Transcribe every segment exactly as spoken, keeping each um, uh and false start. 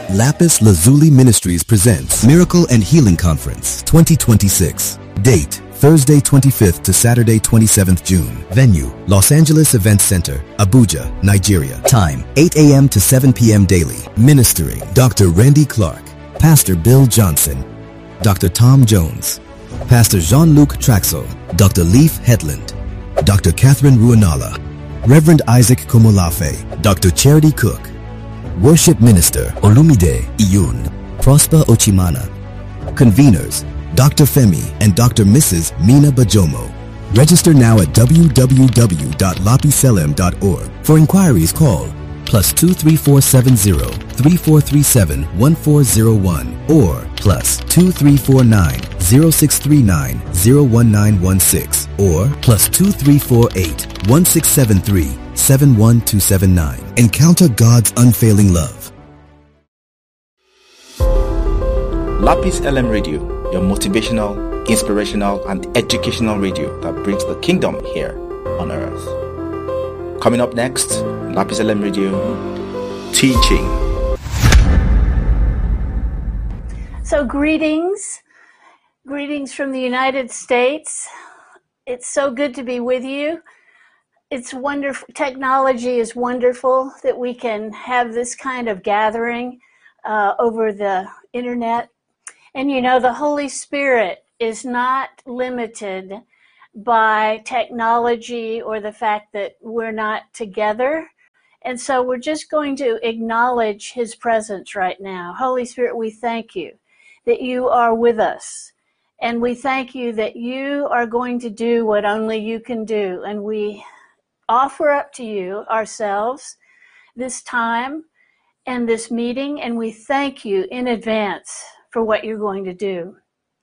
Lapis Lazuli Ministries presents Miracle and Healing Conference twenty twenty-six. Date, Thursday twenty-fifth to Saturday twenty-seventh June. Venue, Los Angeles Event Center, Abuja, Nigeria. Time, eight a.m. to seven p.m. daily. Ministering, Doctor Randy Clark, Pastor Bill Johnson, Doctor Tom Jones, Pastor Jean-Luc Traxel, Doctor Leif Hetland, Doctor Catherine Ruanala, Reverend Isaac Komolafe, Doctor Charity Cook, Worship Minister Olumide Iyun, Prosper Ochimana. Conveners, Doctor Femi and Doctor Missus Mina Bajomo. Register now at w w w dot lapiselem dot org. For inquiries, call plus two three four seven zero three four three seven one four zero one or plus two three four nine zero six three nine zero one nine one six or plus two three four eight one six seven three seven one two seven nine. Encounter God's unfailing love. Lapis L M Radio, your motivational, inspirational, and educational radio that brings the kingdom here on earth. Coming up next, Lapis L M Radio teaching. So greetings, greetings from the United States. It's so good to be with you. It's wonderful. Technology is wonderful that we can have this kind of gathering uh, over the internet. And you know, the Holy Spirit is not limited by technology or the fact that we're not together. And so we're just going to acknowledge his presence right now. Holy Spirit, we thank you that you are with us. And we thank you that you are going to do what only you can do. And we offer up to you ourselves this time and this meeting, and we thank you in advance for what you're going to do.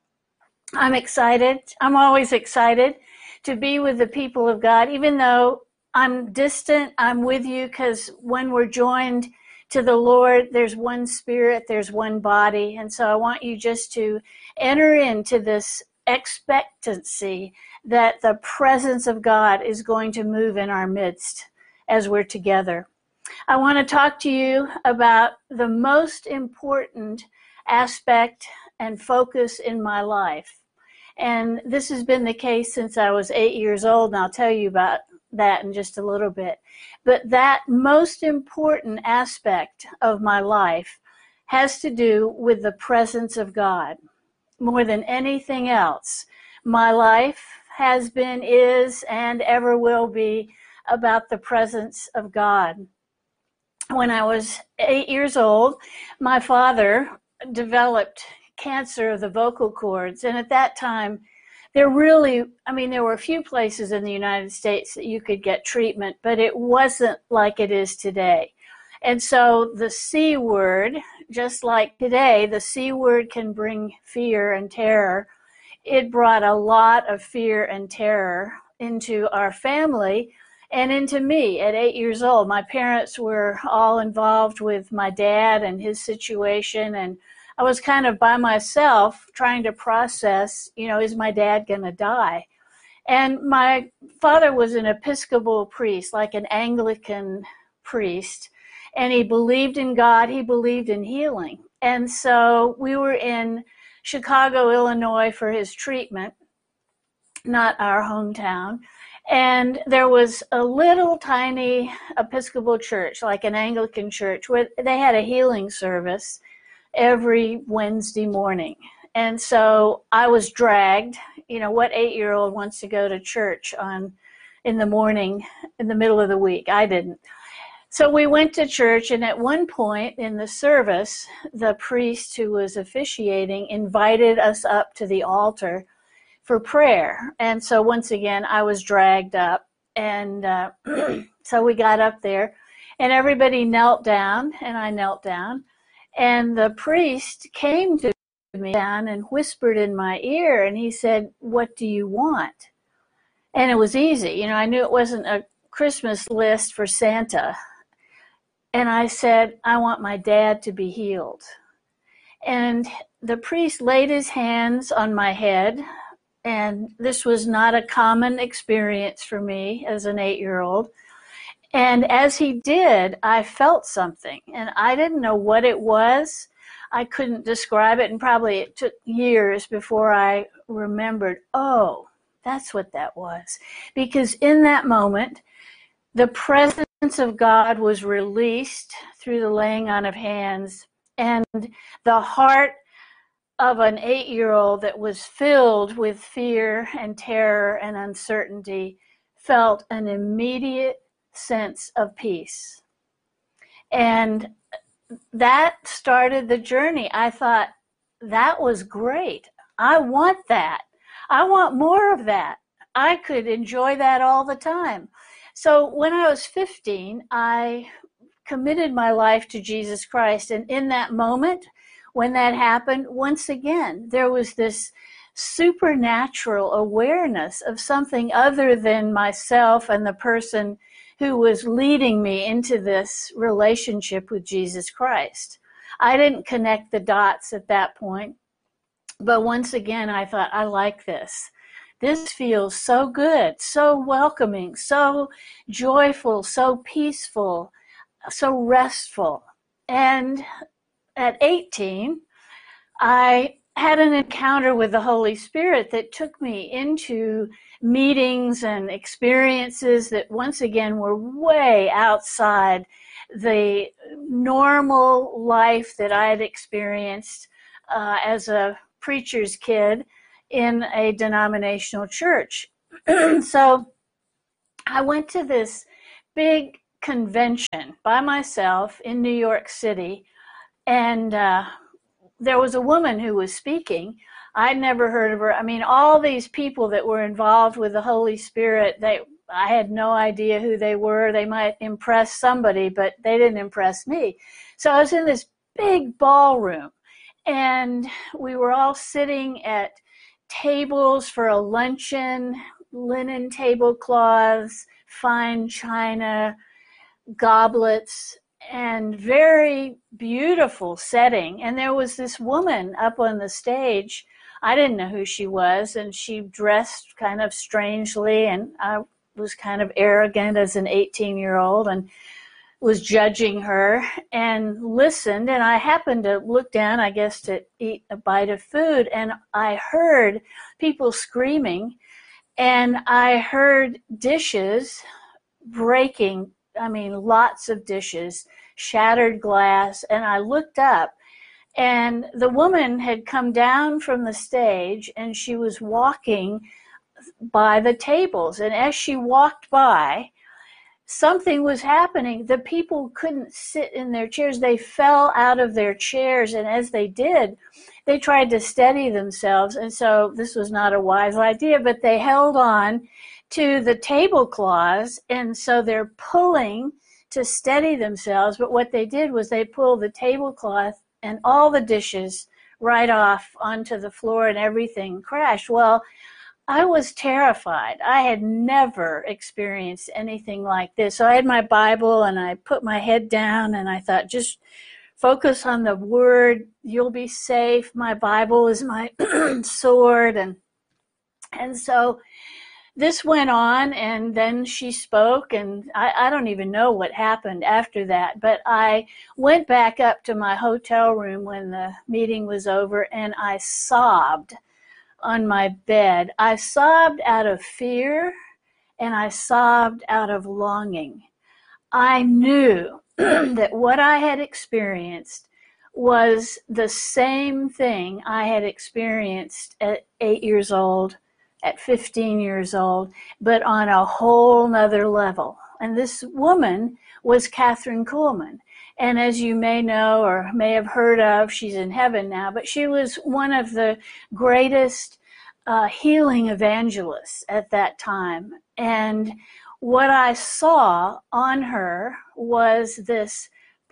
I'm excited. I'm always excited to be with the people of God. Even though I'm distant, I'm with you, because when we're joined to the Lord, there's one spirit, there's one body. And so I want you just to enter into this expectancy that the presence of God is going to move in our midst as we're together. I want to talk to you about the most important aspect and focus in my life. And this has been the case since I was eight years old, and I'll tell you about that in just a little bit. But that most important aspect of my life has to do with the presence of God. More than anything else, my life has been, is, and ever will be about the presence of God. When I was eight years old, my father developed cancer of the vocal cords. And at that time, there really, I mean, there were a few places in the United States that you could get treatment, but it wasn't like it is today. And so the C word, just like today, the C word can bring fear and terror. It brought a lot of fear and terror into our family and into me at eight years old. My parents were all involved with my dad and his situation, and I was kind of by myself trying to process, you know, is my dad going to die? And my father was an Episcopal priest, like an Anglican priest, and he believed in God, he believed in healing. And so we were in Chicago, Illinois for his treatment, not our hometown. And there was a little tiny Episcopal church, like an Anglican church, where they had a healing service every Wednesday morning. And so I was dragged. You know, what eight-year-old wants to go to church on in the morning, in the middle of the week? I didn't. So we went to church, and at one point in the service, the priest who was officiating invited us up to the altar for prayer. And so once again, I was dragged up. And uh, so we got up there, and everybody knelt down, and I knelt down. And the priest came to me down and whispered in my ear, and he said, "What do you want?" And it was easy. You know, I knew it wasn't a Christmas list for Santa. And I said, "I want my dad to be healed." And the priest laid his hands on my head, and this was not a common experience for me as an eight-year-old. And as he did, I felt something, and I didn't know what it was. I couldn't describe it, and probably it took years before I remembered, oh, that's what that was. Because in that moment, the presence of God was released through the laying on of hands, and the heart of an eight-year-old that was filled with fear and terror and uncertainty felt an immediate sense of peace. And that started the journey. I thought, that was great. I want that. I want more of that. I could enjoy that all the time. So when I was fifteen, I committed my life to Jesus Christ. And in that moment, when that happened, once again, there was this supernatural awareness of something other than myself and the person who was leading me into this relationship with Jesus Christ. I didn't connect the dots at that point, but once again, I thought, I like this. This feels so good, so welcoming, so joyful, so peaceful, so restful. And at eighteen, I had an encounter with the Holy Spirit that took me into meetings and experiences that once again were way outside the normal life that I had experienced uh, as a preacher's kid in a denominational church. So I went to this big convention by myself in New York City, and uh, there was a woman who was speaking. I'd never heard of her. I mean, all these people that were involved with the Holy Spirit, they I had no idea who they were. They might impress somebody, but they didn't impress me. So I was in this big ballroom, and we were all sitting at tables for a luncheon, linen tablecloths, fine china, goblets, and very beautiful setting. And there was this woman up on the stage. I didn't know who she was, and she dressed kind of strangely, and I was kind of arrogant as an eighteen-year-old and was judging her and listened. And I happened to look down, I guess, to eat a bite of food, and I heard people screaming, and I heard dishes breaking. I mean, lots of dishes, shattered glass. And I looked up, and the woman had come down from the stage, and she was walking by the tables. And as she walked by, something was happening. The people couldn't sit in their chairs. They fell out of their chairs. And as they did, they tried to steady themselves. And so this was not a wise idea, but they held on to the tablecloths, and so they're pulling to steady themselves. But what they did was they pulled the tablecloth and all the dishes right off onto the floor, and everything crashed. Well, I was terrified. I had never experienced anything like this. So I had my Bible, and I put my head down, and I thought, just focus on the word. You'll be safe. My Bible is my sword. And and so this went on, and then she spoke, and I, I don't even know what happened after that, but I went back up to my hotel room when the meeting was over, and I sobbed on my bed. I sobbed out of fear, and I sobbed out of longing. I knew that what I had experienced was the same thing I had experienced at eight years old, at fifteen years old, but on a whole nother level. And this woman was Kathryn Kuhlman. And as you may know or may have heard of, she's in heaven now, but she was one of the greatest uh, healing evangelists at that time. And what I saw on her was this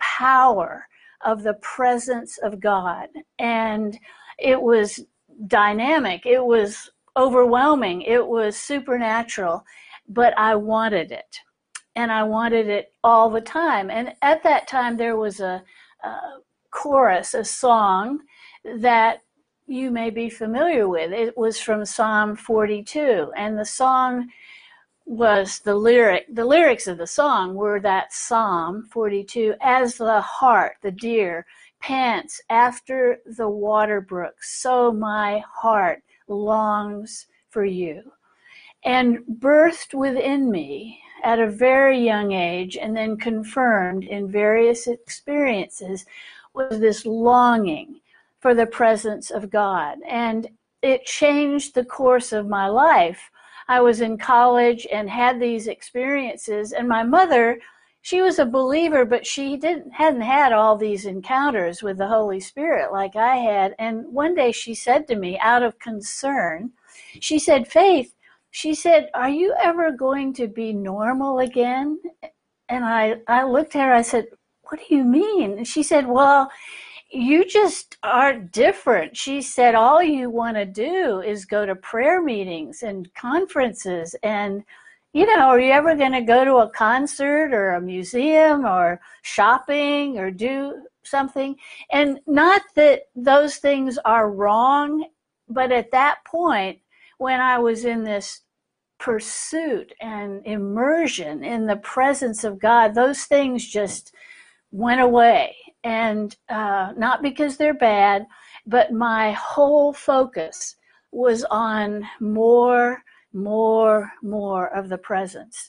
power of the presence of God. And it was dynamic. It was overwhelming. It was supernatural, but I wanted it, and I wanted it all the time. And at that time, there was a, a chorus, a song that you may be familiar with. It was from Psalm forty-two, and the song was the lyric, the lyrics of the song were that Psalm forty-two, as the hart, the deer, pants after the water brooks, so my heart longs for you. And birthed within me at a very young age and then confirmed in various experiences was this longing for the presence of God. And it changed the course of my life. I was in college and had these experiences, and my mother, she was a believer, but she didn't hadn't had all these encounters with the Holy Spirit like I had. And one day she said to me, out of concern, she said, Faith, she said, are you ever going to be normal again? And I, I looked at her, I said, what do you mean? And she said, well, you just are different. She said, all you want to do is go to prayer meetings and conferences. And, you know, are you ever going to go to a concert or a museum or shopping or do something? And not that those things are wrong, but at that point, when I was in this pursuit and immersion in the presence of God, those things just went away. And uh, not because they're bad, but my whole focus was on more, more, more of the presence.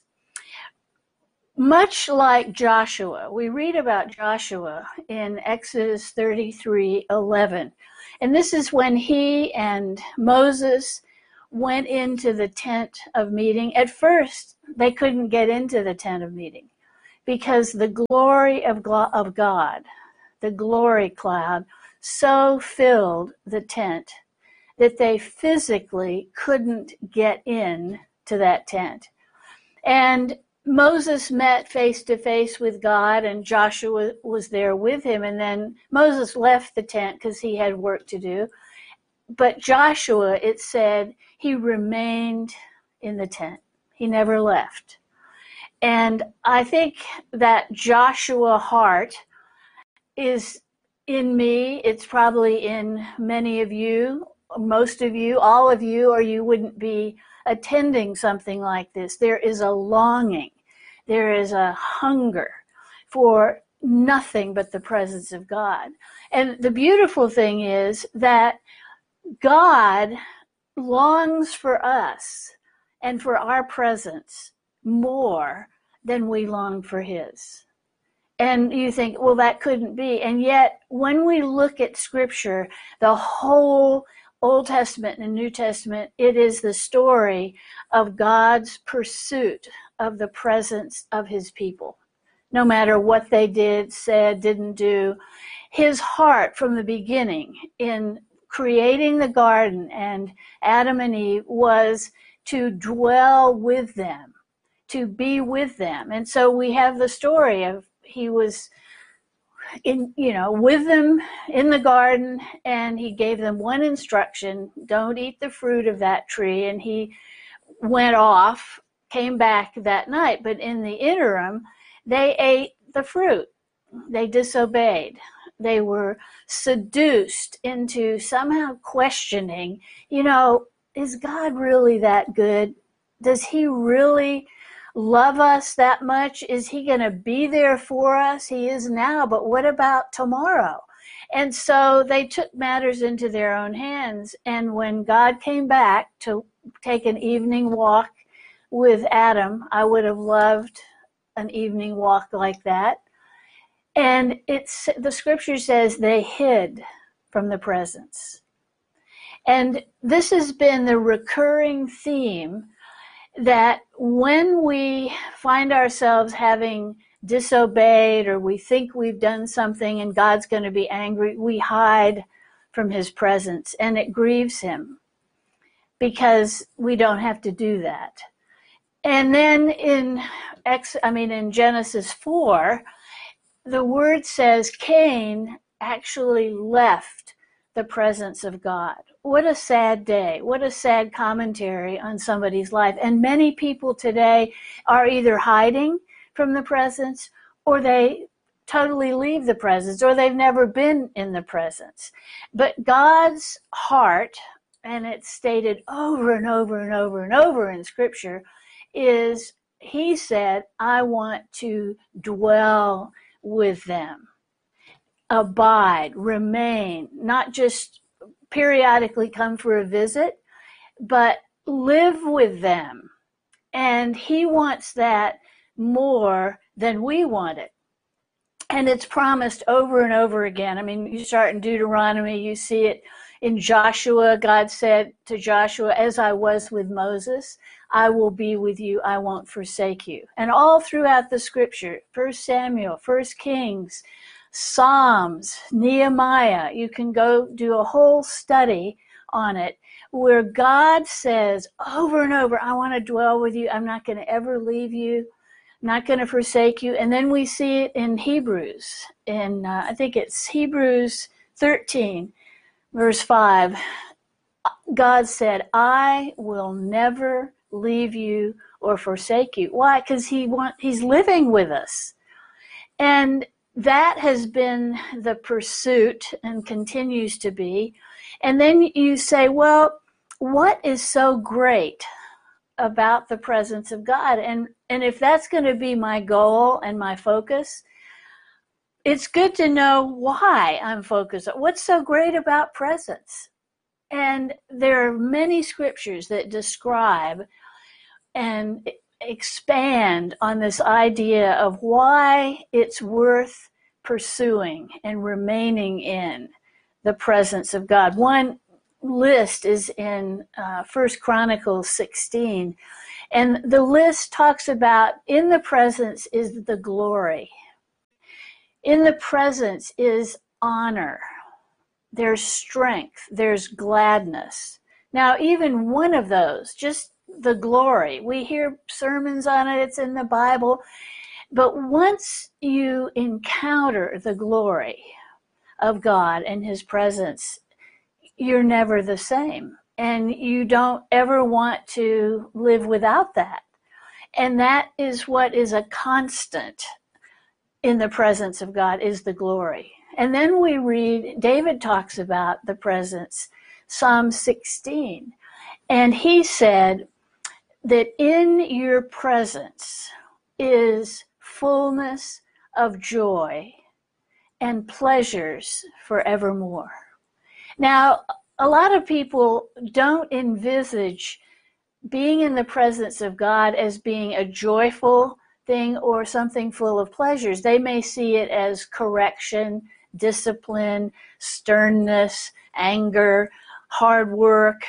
Much like Joshua, we read about Joshua in Exodus thirty-three eleven. And this is when he and Moses went into the tent of meeting. At first, they couldn't get into the tent of meeting because the glory of of God, the glory cloud, so filled the tent that they physically couldn't get in to that tent. And Moses met face to face with God, and Joshua was there with him. And then Moses left the tent because he had work to do. But Joshua, it said, he remained in the tent. He never left. And I think that Joshua heart is in me. It's probably in many of you, most of you, all of you, or you wouldn't be attending something like this. There is a longing. There is a hunger for nothing but the presence of God. And the beautiful thing is that God longs for us and for our presence more than we long for his. And you think, well, that couldn't be. And yet, when we look at Scripture, the whole Old Testament and New Testament, it is the story of God's pursuit of the presence of his people. No matter what they did, said, didn't do, his heart from the beginning in creating the garden and Adam and Eve was to dwell with them, to be with them. And so we have the story of he was in, you know, with them in the garden, and he gave them one instruction: don't eat the fruit of that tree. And he went off, came back that night. But in the interim, they ate the fruit. They disobeyed. They were seduced into somehow questioning, you know, is God really that good? Does he really love us that much? Is he going to be there for us? He is now, but what about tomorrow? And so they took matters into their own hands. And when God came back to take an evening walk with Adam, I would have loved an evening walk like that. And it's the scripture says they hid from the presence. And this has been the recurring theme, that when we find ourselves having disobeyed or we think we've done something and God's going to be angry, we hide from his presence, and it grieves him because we don't have to do that. And then in Ex, I mean in Genesis four, the word says Cain actually left the presence of God. What a sad day. What a sad commentary on somebody's life. And many people today are either hiding from the presence, or they totally leave the presence, or they've never been in the presence. But God's heart, and it's stated over and over and over and over in Scripture, is he said, I want to dwell with them, abide, remain, not just periodically come for a visit, but live with them. And he wants that more than we want it. And it's promised over and over again. I mean, you start in Deuteronomy, you see it in Joshua. God said to Joshua, as I was with Moses, I will be with you, I won't forsake you. And all throughout the scripture, First Samuel, First Kings, Psalms, Nehemiah, you can go do a whole study on it, where God says over and over, I want to dwell with you, I'm not going to ever leave you, not going to forsake you. And then we see it in Hebrews, in uh, I think it's Hebrews thirteen, verse five. God said, I will never leave you or forsake you. Why? Because he want he's living with us. And that has been the pursuit and continues to be. And then you say, well, what is so great about the presence of God? And and if that's going to be my goal and my focus, it's good to know why I'm focused. What's so great about presence? And there are many scriptures that describe and expand on this idea of why it's worth pursuing and remaining in the presence of God. One list is in uh, First Chronicles sixteen, and the list talks about in the presence is the glory. In the presence is honor. There's strength. There's gladness. Now, even one of those, just the glory, we hear sermons on it, it's in the Bible, but once you encounter the glory of God and his presence, you're never the same. And you don't ever want to live without that. And that is what is a constant in the presence of God, is the glory. And then we read, David talks about the presence, Psalm sixteen. And he said that in your presence is fullness of joy and pleasures forevermore. Now, a lot of people don't envisage being in the presence of God as being a joyful thing or something full of pleasures. They may see it as correction, discipline, sternness, anger, hard work,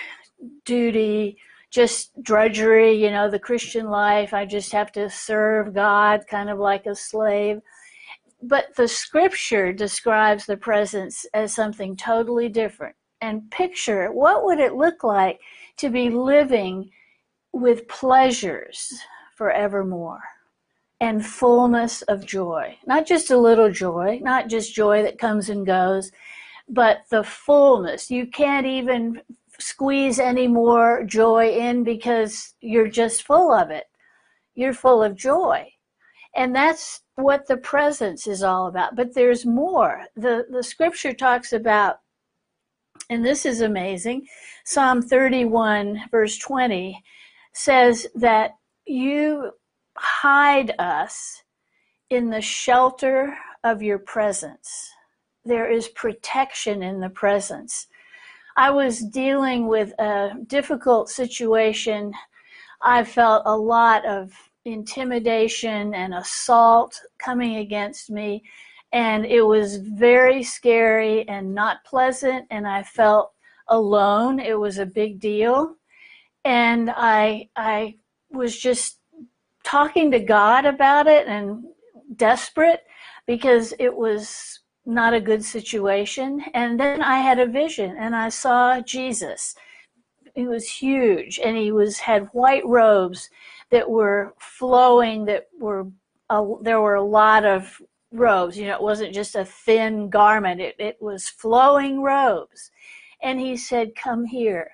duty, just drudgery, you know, the Christian life. I just have to serve God kind of like a slave. But the scripture describes the presence as something totally different. And picture, what would it look like to be living with pleasures forevermore and fullness of joy? Not just a little joy, not just joy that comes and goes, but the fullness. You can't even squeeze any more joy in because you're just full of it. You're full of joy. And that's what the presence is all about. But there's more. The, the scripture talks about, and this is amazing, Psalm thirty-one, verse twenty, says that you hide us in the shelter of your presence. There is protection in the presence. I was dealing with a difficult situation. I felt a lot of intimidation and assault coming against me, and it was very scary and not pleasant, and I felt alone. It was a big deal, and I I was just talking to God about it and desperate because it was not a good situation. And then I had a vision, and I saw Jesus. He was huge, and he was had white robes that were flowing, that were, uh, there were a lot of robes. You know, it wasn't just a thin garment. It, it was flowing robes. And he said, come here,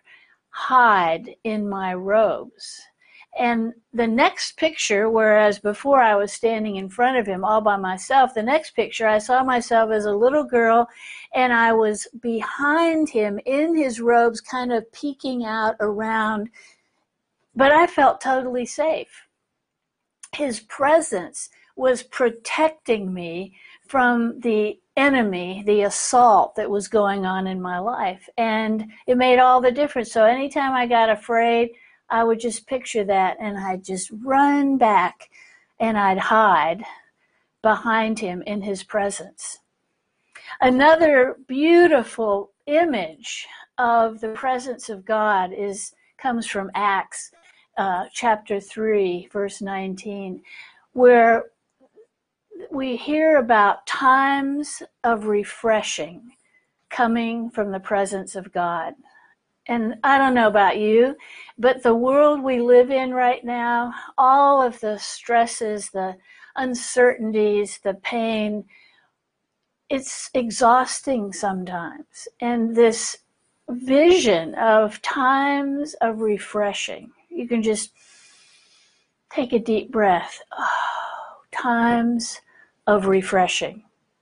hide in my robes. And the next picture, whereas before I was standing in front of him all by myself, the next picture I saw myself as a little girl, and I was behind him in his robes, kind of peeking out around but I felt totally safe. His presence was protecting me from the enemy, the assault that was going on in my life. And it made all the difference. So anytime I got afraid, I would just picture that and I'd just run back and I'd hide behind him in his presence. Another beautiful image of the presence of God is comes from Acts uh, chapter three, verse nineteen, where we hear about times of refreshing coming from the presence of God. And I don't know about you, but the world we live in right now, all of the stresses, the uncertainties, the pain, it's exhausting sometimes. And this vision of times of refreshing, you can just take a deep breath. Oh, times of refreshing.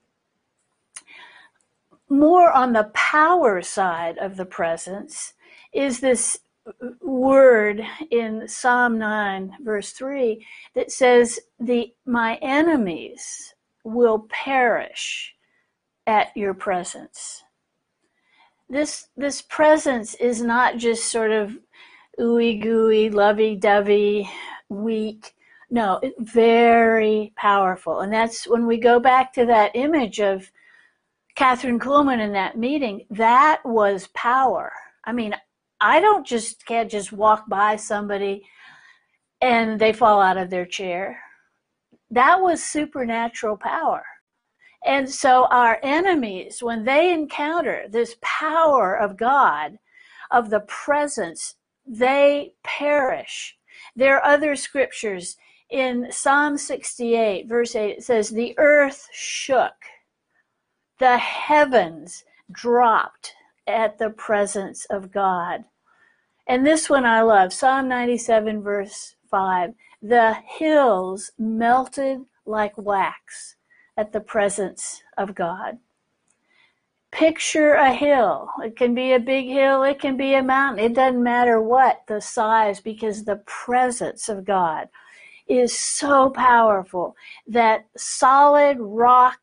More on the power side of the presence is this word in Psalm nine, verse three, that says, "The my enemies will perish at your presence." This this presence is not just sort of ooey gooey, lovey dovey, weak. No, it's very powerful. And that's when we go back to that image of Catherine Kuhlman in that meeting, that was power. I mean, I don't just can't just walk by somebody and they fall out of their chair. That was supernatural power. And so our enemies, when they encounter this power of God, of the presence, they perish. There are other scriptures. In Psalm sixty-eight, verse eight, it says, "The earth shook. The heavens dropped at the presence of God." And this one I love, Psalm ninety-seven, verse five. "The hills melted like wax at the presence of God." Picture a hill. It can be a big hill, it can be a mountain. It doesn't matter what the size, because the presence of God is so powerful that solid rock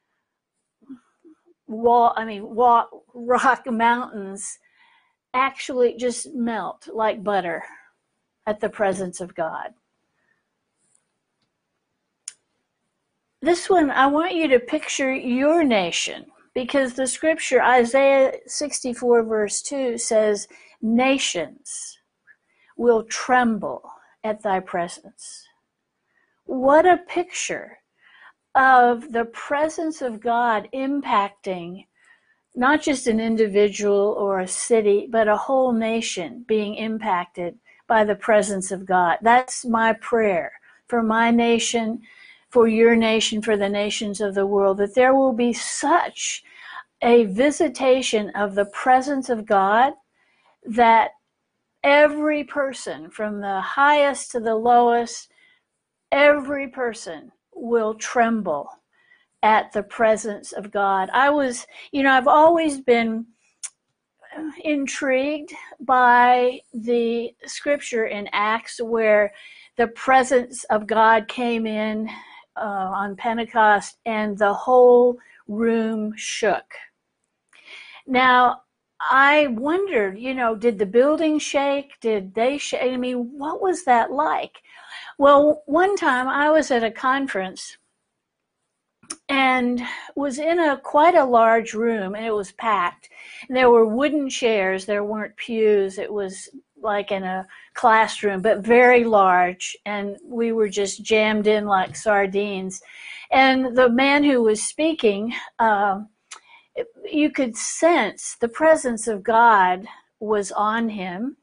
wall, I mean, wall, rock mountains actually just melt like butter at the presence of God. This one, I want you to picture your nation, because the scripture, Isaiah sixty-four, verse two, says, "Nations will tremble at thy presence." What a picture of the presence of God impacting not just an individual or a city, but a whole nation being impacted by the presence of God. That's my prayer for my nation, for your nation, for the nations of the world, that there will be such a visitation of the presence of God that every person, from the highest to the lowest, every person will tremble at the presence of God. I was, you know, I've always been intrigued by the scripture in Acts where the presence of God came in uh, on Pentecost and the whole room shook. Now, I wondered, you know, did the building shake? Did they shake? I mean, what was that like? Well, one time I was at a conference and was in a quite a large room, and it was packed. And there were wooden chairs. There weren't pews. It was like in a classroom, but very large. And we were just jammed in like sardines. And the man who was speaking, um, you could sense the presence of God was on him.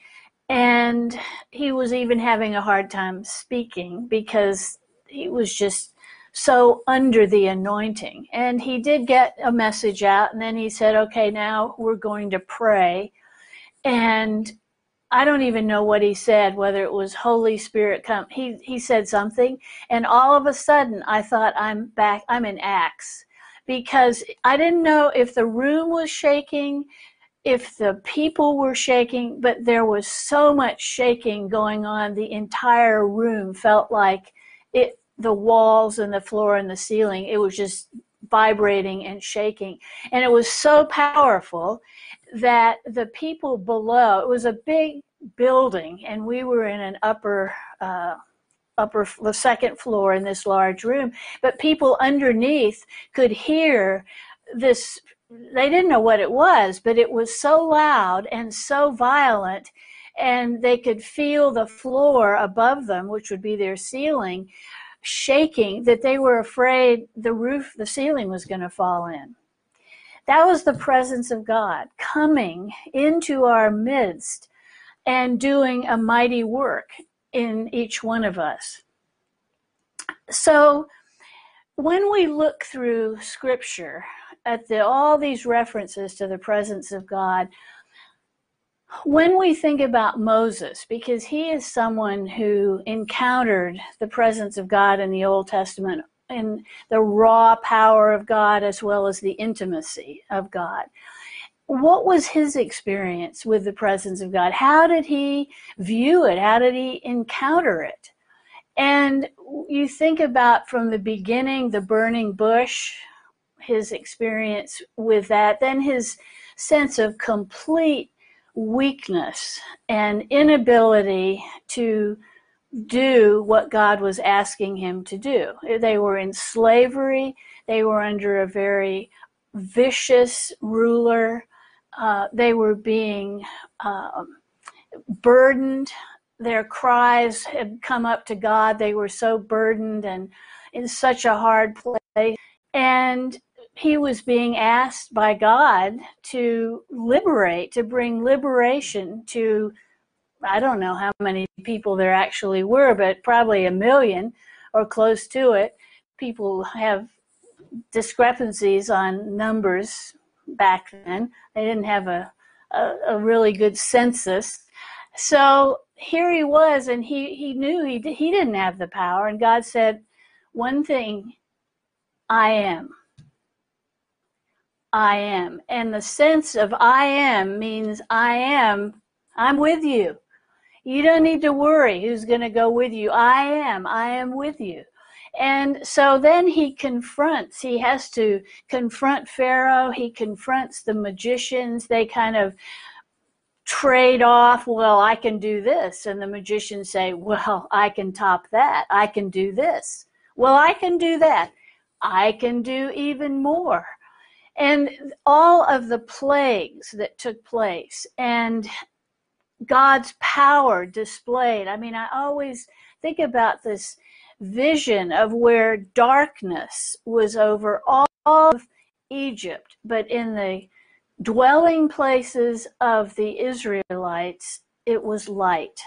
And he was even having a hard time speaking because he was just so under the anointing. And he did get a message out, and then he said, okay, now we're going to pray. And I don't even know what he said, whether it was Holy Spirit come. He, he said something, and all of a sudden I thought I'm back, I'm in Acts, because I didn't know if the room was shaking, if the people were shaking, but there was so much shaking going on, the entire room felt like it, the walls and the floor and the ceiling, it was just vibrating and shaking. And it was so powerful that the people below, it was a big building, and we were in an upper, uh, upper, the second floor in this large room, but people underneath could hear this. They didn't know what it was, but it was so loud and so violent, and they could feel the floor above them, which would be their ceiling, shaking, that they were afraid the roof, the ceiling was going to fall in. That was the presence of God coming into our midst and doing a mighty work in each one of us. So when we look through Scripture at the, all these references to the presence of God, when we think about Moses, because he is someone who encountered the presence of God in the Old Testament, in the raw power of God as well as the intimacy of God, what was his experience with the presence of God? How did he view it? How did he encounter it? And you think about from the beginning, the burning bush, his experience with that, then his sense of complete weakness and inability to do what God was asking him to do. They were in slavery. They were under a very vicious ruler. Uh, they were being um, burdened. Their cries had come up to God. They were so burdened and in such a hard place. And he was being asked by God to liberate, to bring liberation to, I don't know how many people there actually were, but probably a million or close to it. People have discrepancies on numbers back then. They didn't have a, a, a really good census. So here he was, and he, he knew he, he didn't have the power. And God said, one thing, I am. I am. And the sense of I am means I am, I'm with you. You don't need to worry who's going to go with you. I am. I am with you. And so then he confronts, he has to confront Pharaoh. He confronts the magicians. They kind of trade off, well, I can do this. And the magicians say, well, I can top that. I can do this. Well, I can do that. I can do even more. And all of the plagues that took place and God's power displayed. I mean, I always think about this vision of where darkness was over all of Egypt, but in the dwelling places of the Israelites, it was light.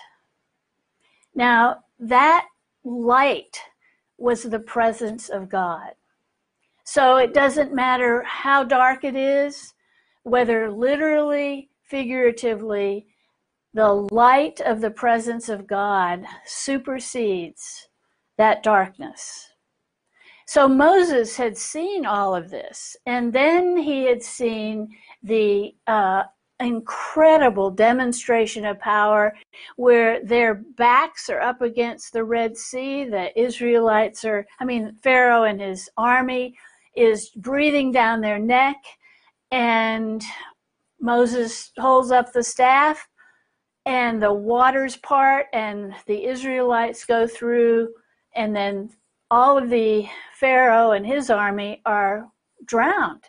Now, that light was the presence of God. So it doesn't matter how dark it is, whether literally, figuratively, the light of the presence of God supersedes that darkness. So Moses had seen all of this, and then he had seen the uh, incredible demonstration of power where their backs are up against the Red Sea. The Israelites are, I mean, Pharaoh and his army is breathing down their neck, and Moses holds up the staff, and the waters part, and the Israelites go through, and then all of the Pharaoh and his army are drowned.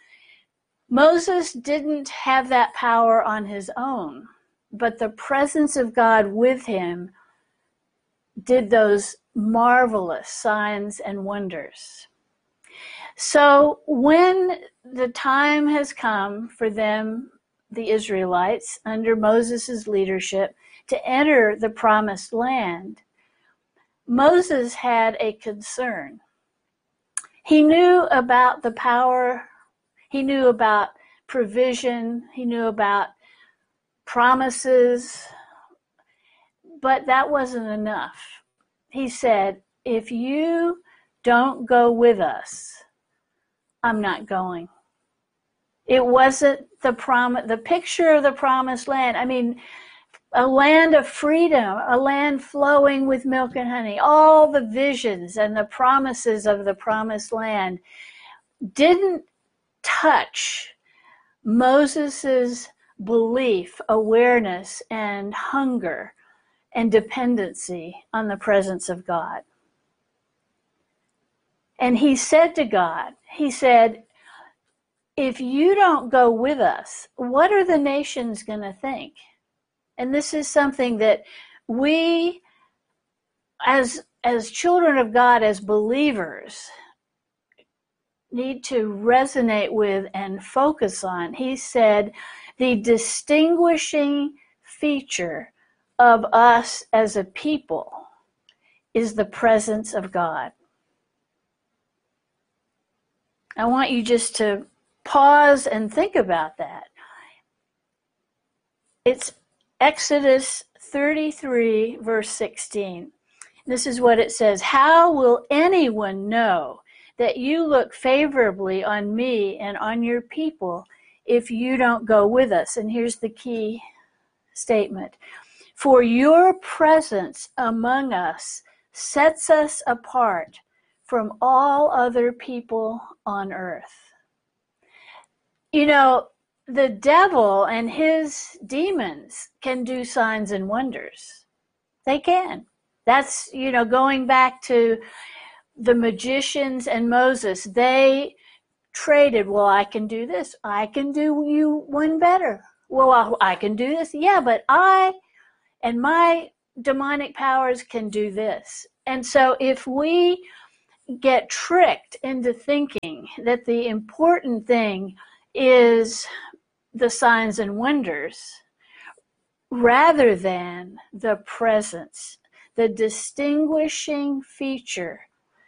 Moses didn't have that power on his own, but the presence of God with him did those marvelous signs and wonders. So when the time has come for them, the Israelites, under Moses' leadership, to enter the promised land, Moses had a concern. He knew about the power, he knew about provision, he knew about promises, but that wasn't enough. He said, if you don't go with us, I'm not going. It wasn't the prom- the picture of the promised land. I mean, a land of freedom, a land flowing with milk and honey. All the visions and the promises of the promised land didn't touch Moses's belief, awareness, and hunger and dependency on the presence of God. And he said to God, he said, if you don't go with us, what are the nations going to think? And this is something that we, as, as children of God, as believers, need to resonate with and focus on. He said, the distinguishing feature of us as a people is the presence of God. I want you just to pause and think about that. It's Exodus thirty-three, verse sixteen. This is what it says. How will anyone know that you look favorably on me and on your people if you don't go with us? And here's the key statement. For your presence among us sets us apart from all other people on earth. You know, the devil and his demons can do signs and wonders. They can. That's, you know, going back to the magicians and Moses. They traded, well, I can do this. I can do you one better. Well, I can do this. Yeah, but I and my demonic powers can do this. And so if we get tricked into thinking that the important thing is the signs and wonders rather than the presence, the distinguishing feature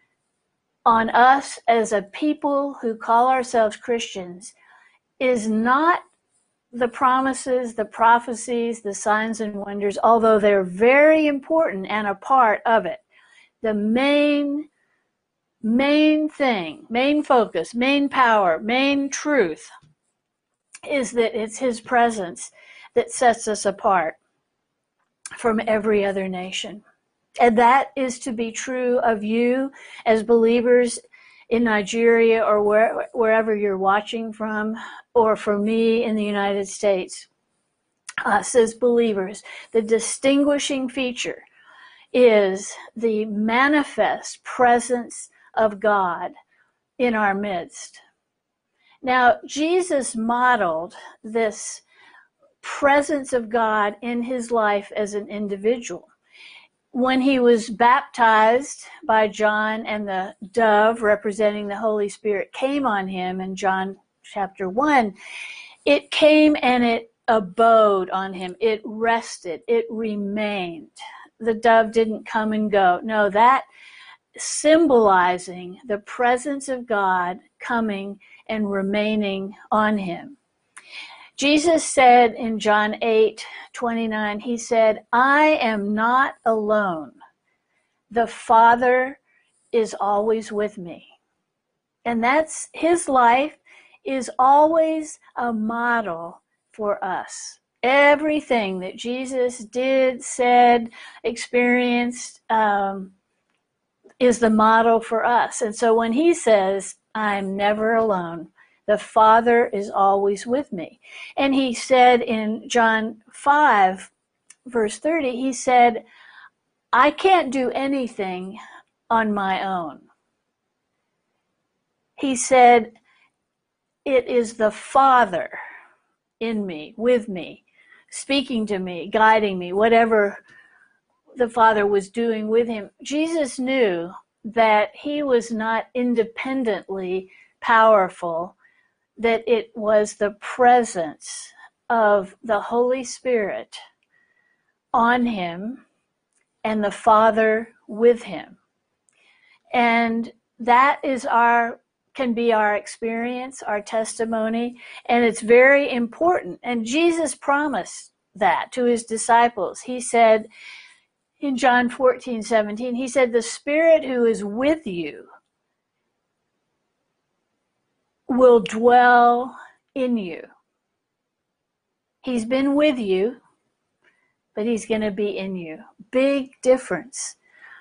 on us as a people who call ourselves Christians is not the promises, the prophecies, the signs and wonders, although they're very important and a part of it. The main, main thing, main focus, main power, main truth is that it's his presence that sets us apart from every other nation. And that is to be true of you as believers in Nigeria or where, wherever you're watching from, or for me in the United States. Us as believers, the distinguishing feature is the manifest presence of God in our midst. Now, Jesus modeled this presence of God in his life as an individual. When he was baptized by John and the dove representing the Holy Spirit came on him in John chapter one, it came and it abode on him. It rested. It remained. The dove didn't come and go. No, that symbolizing the presence of God coming and remaining on him. Jesus said in John eight twenty-nine, he said, I am not alone. The Father is always with me. And that's his life is always a model for us. Everything that Jesus did, said, experienced um, is the model for us. And so when he says, I'm never alone, the Father is always with me. And he said in John five, verse thirty, he said, I can't do anything on my own. He said, it is the Father in me, with me, speaking to me, guiding me, whatever the Father was doing with him. Jesus knew that he was not independently powerful, that it was the presence of the Holy Spirit on him and the Father with him. And that is our, can be our experience, our testimony, and it's very important. And Jesus promised that to his disciples. He said in John fourteen seventeen, he said, the Spirit who is with you will dwell in you. He's been with you, but he's going to be in you. Big difference.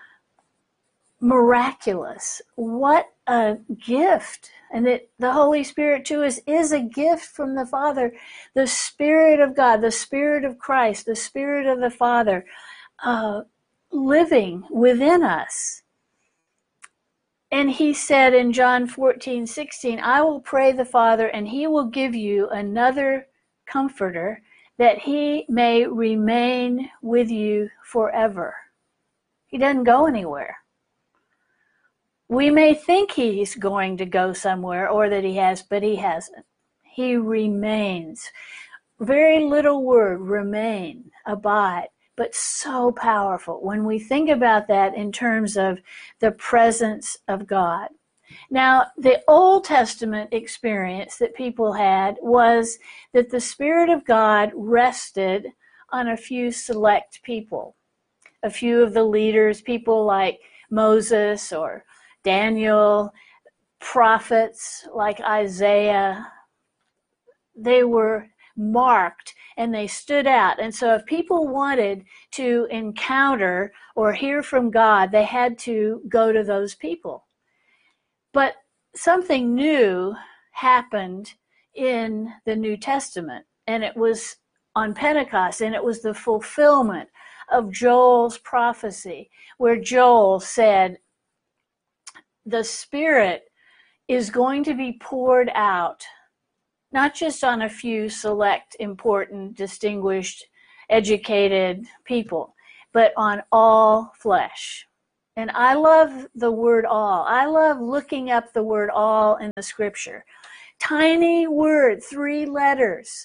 Miraculous. What a gift. And that the Holy Spirit to us is a gift from the Father. The Spirit of God, the Spirit of Christ, the Spirit of the Father uh, living within us. And he said in John fourteen sixteen, I will pray the Father, and he will give you another comforter, that he may remain with you forever. He doesn't go anywhere. We may think he's going to go somewhere or that he has, but he hasn't. He remains. Very little word, remain, abide, but so powerful when we think about that in terms of the presence of God. Now, the Old Testament experience that people had was that the Spirit of God rested on a few select people, a few of the leaders, people like Moses or Daniel, prophets like Isaiah. They were marked and they stood out. And so if people wanted to encounter or hear from God, they had to go to those people. But something new happened in the New Testament, and it was on Pentecost, and it was the fulfillment of Joel's prophecy, where Joel said, the Spirit is going to be poured out, not just on a few select, important, distinguished, educated people, but on all flesh. And I love the word all. I love looking up the word all in the scripture. Tiny word, three letters.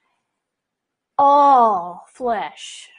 All flesh.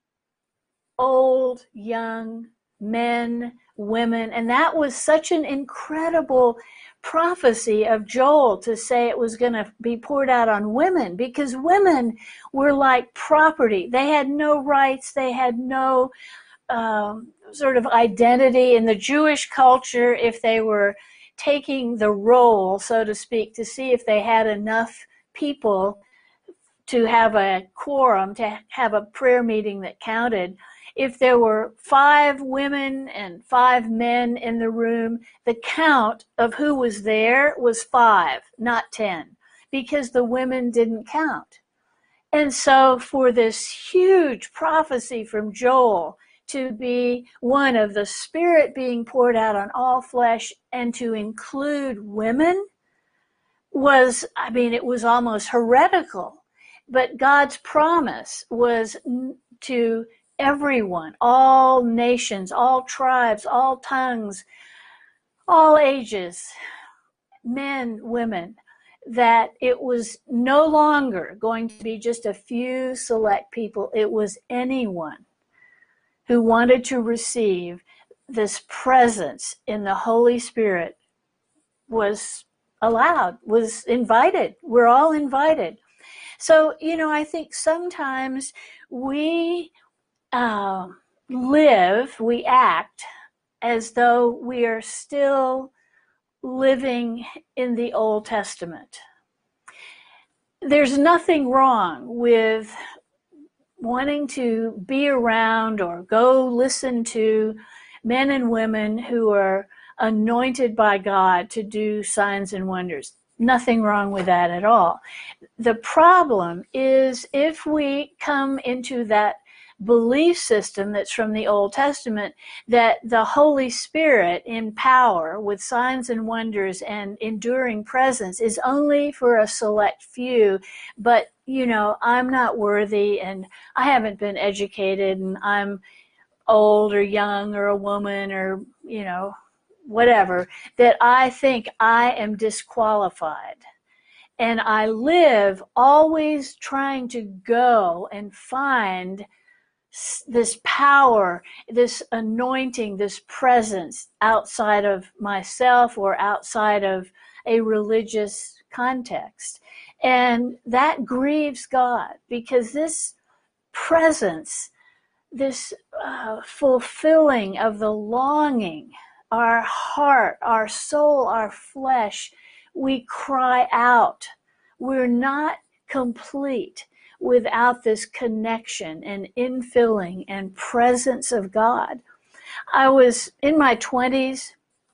Old, young, men, women. And that was such an incredible prophecy of Joel to say it was going to be poured out on women, because women were like property. They had no rights. They had no um, sort of identity in the Jewish culture. If they were taking the roll, so to speak, to see if they had enough people to have a quorum, to have a prayer meeting that counted, if there were five women and five men in the room, the count of who was there was five, not ten, because the women didn't count. And so for this huge prophecy from Joel to be one of the Spirit being poured out on all flesh and to include women was, I mean, it was almost heretical. But God's promise was to everyone, all nations, all tribes, all tongues, all ages, men, women, that it was no longer going to be just a few select people. It was anyone who wanted to receive this presence in the Holy Spirit was allowed, was invited. We're all invited. So, you know, I think sometimes we uh, live, we act as though we are still living in the Old Testament. There's nothing wrong with wanting to be around or go listen to men and women who are anointed by God to do signs and wonders. Nothing wrong with that at all. The problem is if we come into that belief system that's from the Old Testament, that the Holy Spirit in power with signs and wonders and enduring presence is only for a select few, but, you know, I'm not worthy and I haven't been educated and I'm old or young or a woman or, you know, whatever, that I think I am disqualified. And I live always trying to go and find this power, this anointing, this presence outside of myself or outside of a religious context. And that grieves God, because this presence, this uh, fulfilling of the longing, our heart, our soul, our flesh, we cry out. We're not complete without this connection and infilling and presence of God. I was in my twenties,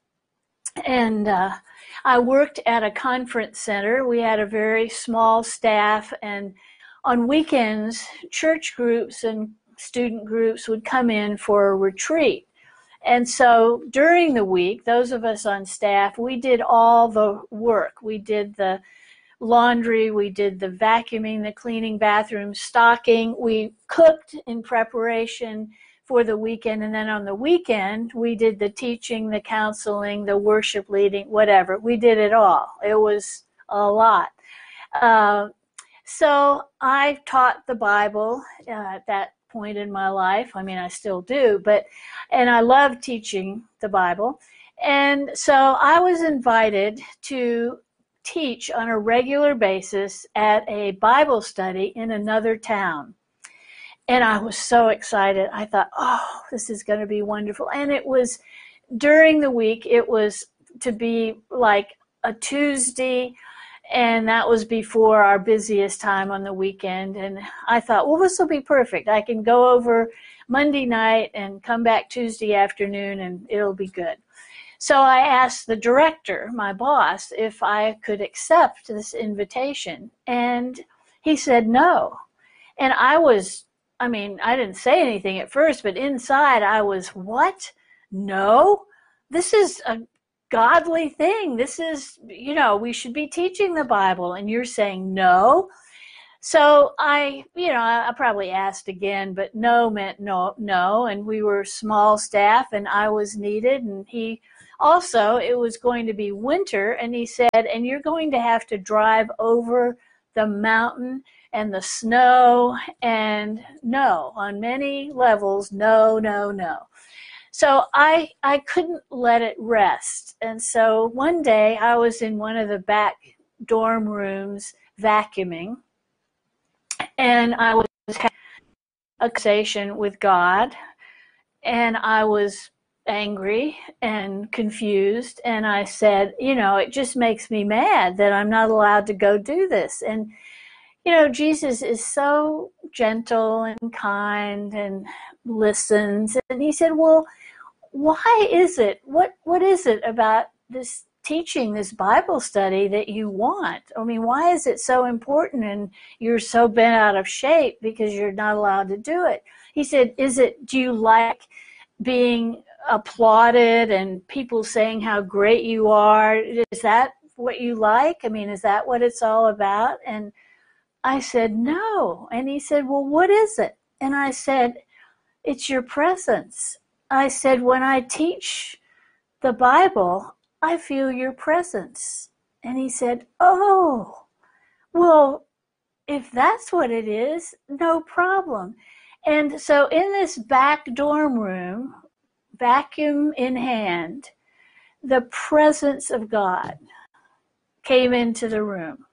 and uh, I worked at a conference center. We had a very small staff, and on weekends, church groups and student groups would come in for a retreat. And so during the week, those of us on staff, we did all the work. We did the laundry, we did the vacuuming, the cleaning bathrooms, stocking. We cooked in preparation for the weekend. And then on the weekend, we did the teaching, the counseling, the worship leading, whatever. We did it all. It was a lot. Uh, so I taught the Bible uh, at that point in my life. I mean, I still do, but, and I love teaching the Bible. And so I was invited to teach on a regular basis at a Bible study in another town. And I was so excited. I thought, oh, this is going to be wonderful. And it was during the week, it was to be like a Tuesday, and that was before our busiest time on the weekend. And I thought, well, this will be perfect. I can go over Monday night and come back Tuesday afternoon, and it'll be good. So I asked the director, my boss, if I could accept this invitation. And he said no. And I was, I mean, I didn't say anything at first, but inside I was, what? No? This is a godly thing. This is, you know, we should be teaching the Bible, and you're saying no? So I, you know, I probably asked again, but no meant no, no. And we were small staff, and I was needed. And he also, it was going to be winter, and he said, and you're going to have to drive over the mountain and the snow, and no, on many levels, no, no, no. So I I couldn't let it rest. And so one day I was in one of the back dorm rooms vacuuming, and I was having a conversation with God, and I was angry and confused, and I said, you know, it just makes me mad that I'm not allowed to go do this. And you know, Jesus is so gentle and kind and listens. And he said, well, why is it, what what is it about this teaching, this Bible study that you want? I mean, why is it so important and you're so bent out of shape because you're not allowed to do it? He said, is it, do you like being applauded and people saying how great you are? Is that what you like? I mean, is that what it's all about? And I said, no. And he said, well, what is it? And I said, it's your presence. I said, when I teach the Bible, I feel your presence. And he said, oh, well, if that's what it is, no problem. And so in this back dorm room, vacuum in hand, the presence of God came into the room.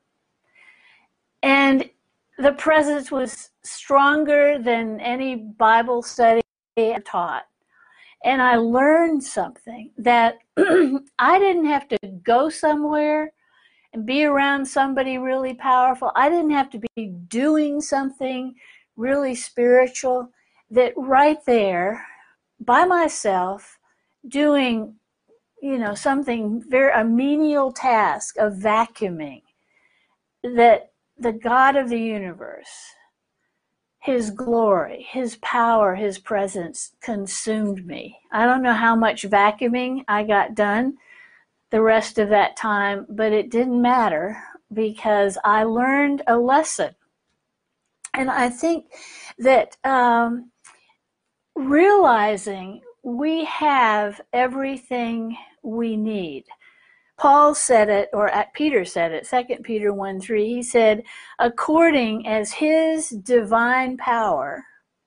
And the presence was stronger than any Bible study I taught. And I learned something that I didn't have to go somewhere and be around somebody really powerful. I didn't have to be doing something really spiritual. That right there, by myself, doing, you know, something very, a menial task of vacuuming, that the God of the universe, his glory, his power, his presence consumed me. I don't know how much vacuuming I got done the rest of that time, but it didn't matter because I learned a lesson. And I think that um, realizing we have everything we need. Paul said it, or Peter said it, Second Peter one three, he said, according as his divine power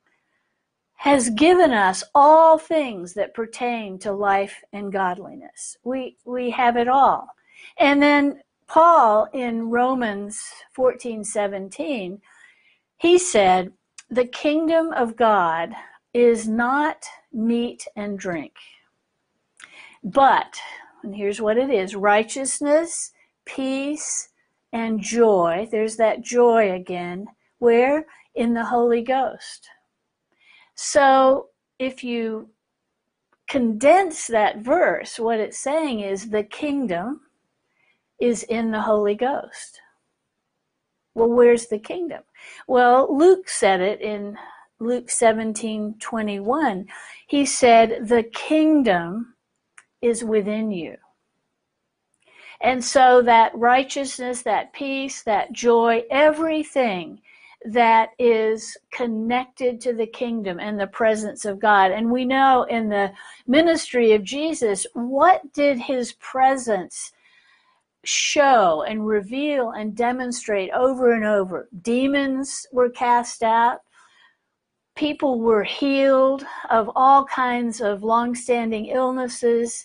has given us all things that pertain to life and godliness. We we have it all. And then Paul in Romans fourteen seventeen, he said, the kingdom of God is not meat and drink, but, and here's what it is, righteousness, peace, and joy. There's that joy again. Where? In the Holy Ghost. So if you condense that verse, what it's saying is the kingdom is in the Holy Ghost. Well, where's the kingdom? Well, Luke said it in Luke seventeen twenty-one. He said, the kingdom is within you. And so that righteousness, that peace, that joy, everything that is connected to the kingdom and the presence of God. And we know in the ministry of Jesus, what did his presence show and reveal and demonstrate over and over? Demons were cast out. People were healed of all kinds of long-standing illnesses.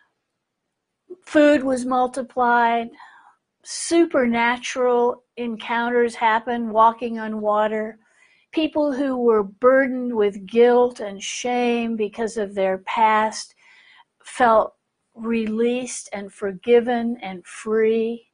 Food was multiplied. Supernatural encounters happened, walking on water. People who were burdened with guilt and shame because of their past felt released and forgiven and free.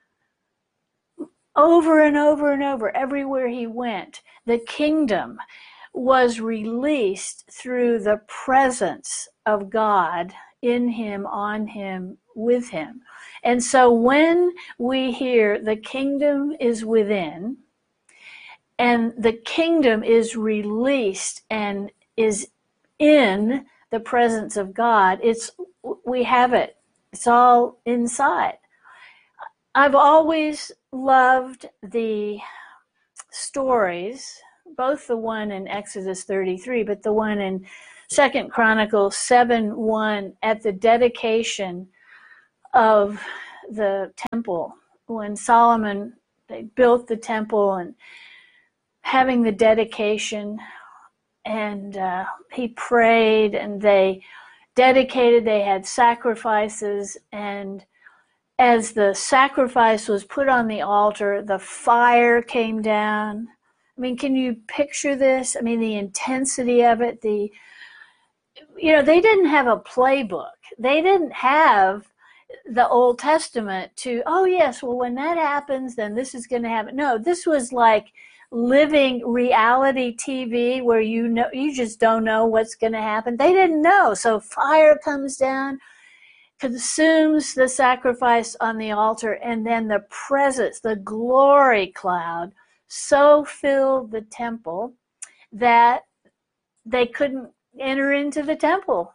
Over and over and over, everywhere he went, the kingdom was released through the presence of God in him, on him, with him. And so when we hear the kingdom is within, and the kingdom is released and is in the presence of God, it's we have it. It's all inside. I've always loved the stories, both the one in Exodus thirty-three, but the one in Second Chronicles seven one at the dedication of the temple. When Solomon, they built the temple and having the dedication, and uh, he prayed and they dedicated, they had sacrifices, and as the sacrifice was put on the altar, the fire came down. I mean, can you picture this? I mean, the intensity of it, the, you know, they didn't have a playbook. They didn't have the Old Testament to, oh yes, well, when that happens, then this is going to happen. No, this was like living reality T V where you know, you just don't know what's going to happen. They didn't know. So fire comes down, consumes the sacrifice on the altar, and then the presence, the glory cloud, so filled the temple that they couldn't enter into the temple.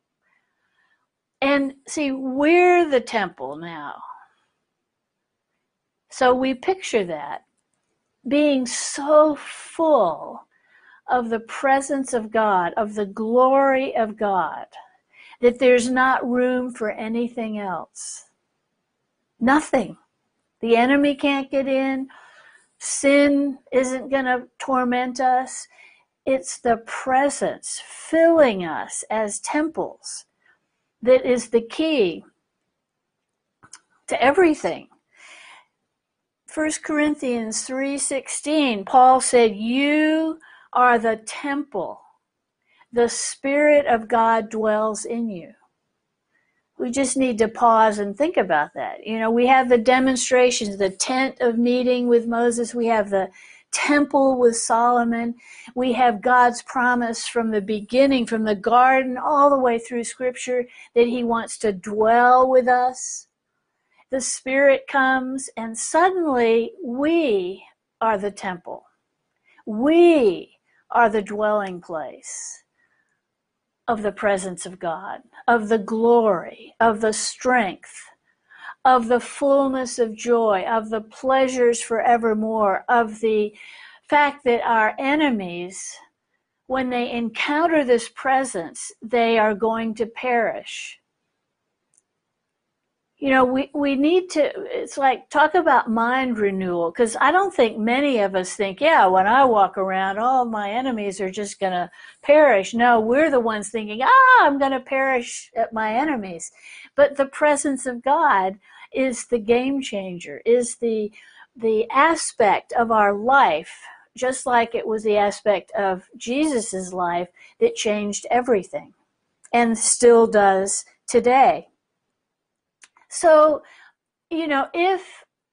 And see, we're the temple now. So we picture that, being so full of the presence of God, of the glory of God, that there's not room for anything else. Nothing. The enemy can't get in. Sin isn't going to torment us. It's the presence filling us as temples that is the key to everything. First Corinthians three sixteen, Paul said, you are the temple. The Spirit of God dwells in you. We just need to pause and think about that. You know, we have the demonstrations, the tent of meeting with Moses. We have the temple with Solomon. We have God's promise from the beginning, from the garden all the way through Scripture, that he wants to dwell with us. The Spirit comes, and suddenly we are the temple. We are the dwelling place of the presence of God, of the glory, of the strength, of the fullness of joy, of the pleasures forevermore, of the fact that our enemies, when they encounter this presence, they are going to perish. You know, we, we need to, it's like, talk about mind renewal, because I don't think many of us think, yeah, when I walk around, all my enemies are just going to perish. No, we're the ones thinking, ah, I'm going to perish at my enemies. But the presence of God is the game changer, is the the aspect of our life, just like it was the aspect of Jesus's life that changed everything and still does today. So, you know, if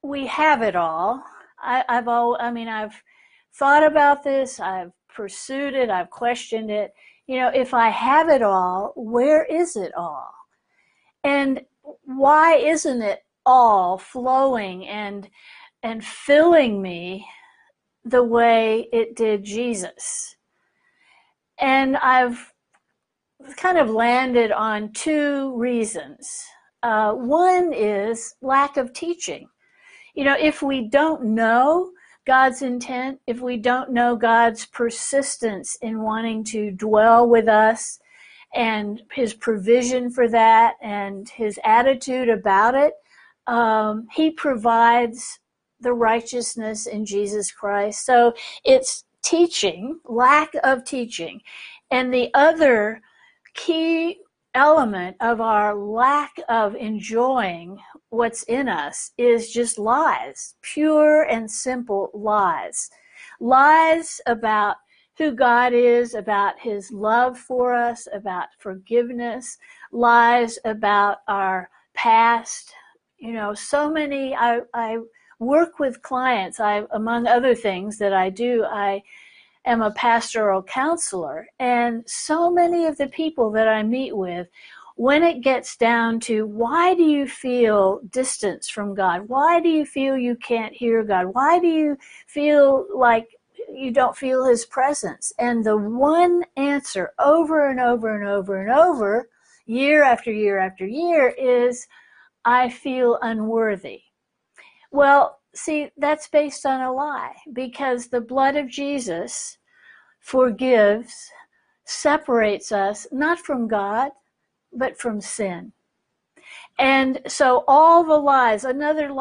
we have it all. I, I've all, I mean, I've thought about this. I've pursued it. I've questioned it. You know, if I have it all, where is it all? And why isn't it all flowing and and filling me the way it did Jesus? And I've kind of landed on two reasons. Uh, one is lack of teaching. You know, if we don't know God's intent, if we don't know God's persistence in wanting to dwell with us and his provision for that and his attitude about it, um, he provides the righteousness in Jesus Christ. So it's teaching, lack of teaching. And the other key element of our lack of enjoying what's in us is just lies, pure and simple lies. Lies about who God is, about his love for us, about forgiveness, lies about our past. You know, so many, I, I work with clients, I, among other things that I do, I am a pastoral counselor, and so many of the people that I meet with, when it gets down to why do you feel distance from God? Why do you feel you can't hear God? Why do you feel like you don't feel his presence? And the one answer over and over and over and over, year after year after year, is, I feel unworthy. Well, see, that's based on a lie, because the blood of Jesus forgives, separates us, not from God, but from sin. And so all the lies, another lie